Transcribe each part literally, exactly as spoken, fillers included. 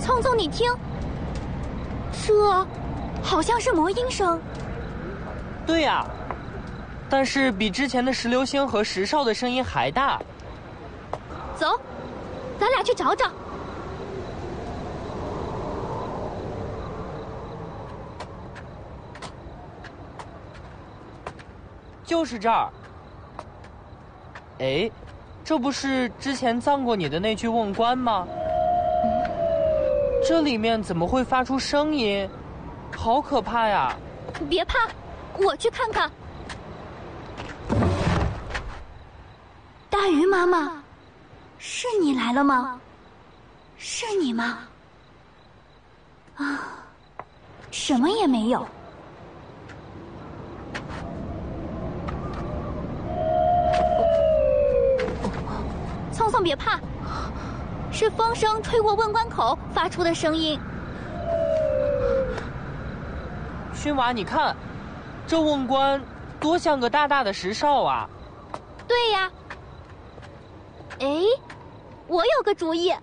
聪聪，你听，这好像是魔音声。 对呀，但是比之前的石流星和石哨的声音还大。 走，咱俩去找找。 就是这儿。哎，这不是之前葬过你的那具瓮棺吗？这里面怎么会发出声音？好可怕呀！ 别怕，我去看看。大鱼妈妈，是你来了吗？是你吗？啊，什么也没有。聪聪别怕，是风声吹过瓮棺口发出的声音。 勋娃，你看，这瓮棺多像个大大的石哨啊！ 对呀。哎，我有个主意。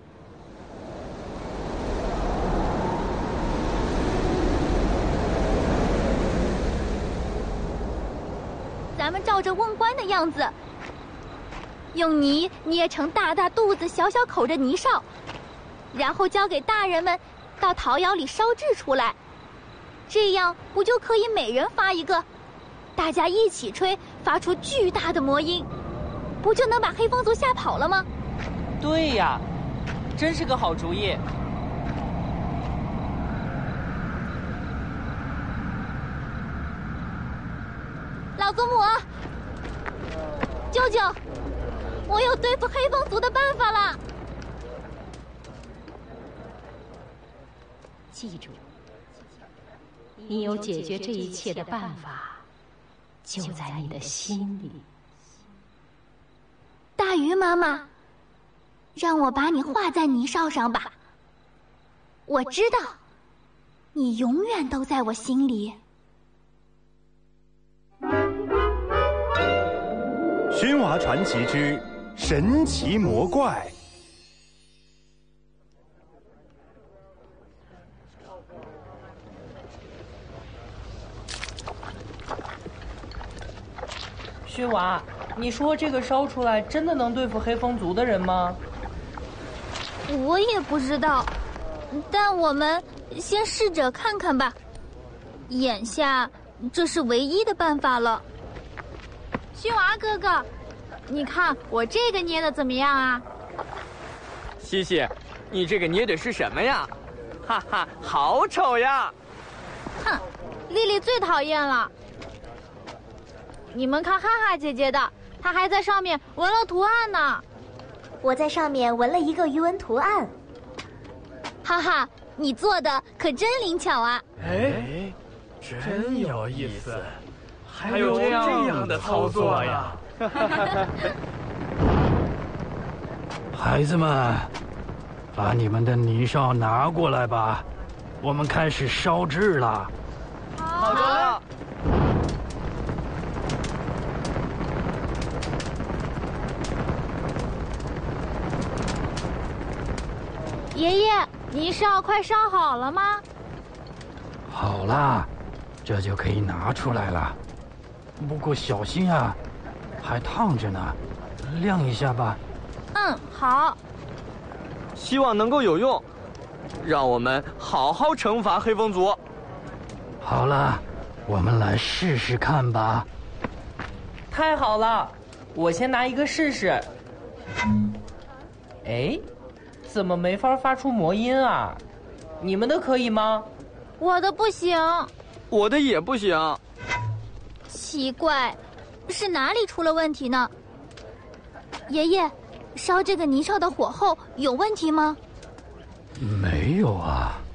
咱们照着瓮棺的样子，用泥捏成大大肚子、小小口的泥哨，然后交给大人们到陶窑里烧制出来。这样不就可以每人发一个，大家一起吹，发出巨大的魔音，不就能把黑风族吓跑了吗？ 对呀，真是个好主意。 老祖母，舅舅，我有对付黑风族的办法了。 记住，你有解决这一切的办法，就在你的心里。 大鱼妈妈，让我把你画在泥哨上吧。我知道，你永远都在我心里。 勋娃传奇之神奇魔怪。 勋娃，你说这个烧出来真的能对付黑风族的人吗？ 我也不知道，但我们先试着看看吧。眼下这是唯一的办法了。 勋娃哥哥，你看我这个捏的怎么样啊？ 西西，你这个捏的是什么呀？哈哈，好丑呀！ 哼，丽丽最讨厌了。你们看哈哈姐姐的，她还在上面纹了图案呢。 我在上面纹了一个鱼纹图案。 哈哈，你做的可真灵巧啊！ 哎，真有意思。还有这样的操作呀！ 孩子们，把你们的泥哨拿过来吧，我们开始烧制了。 好的。 爷爷，泥哨快烧好了吗？ 好啦，这就可以拿出来了。不过小心啊，还烫着呢，晾一下吧。 嗯，好。 希望能够有用，让我们好好惩罚黑风族。 好了，我们来试试看吧。 太好了，我先拿一个试试。哎，怎么没法发出魔音啊？你们的可以吗？ 我的不行。 我的也不行。 奇怪，是哪里出了问题呢？爷爷，烧这个泥哨的火候有问题吗？ 没有啊。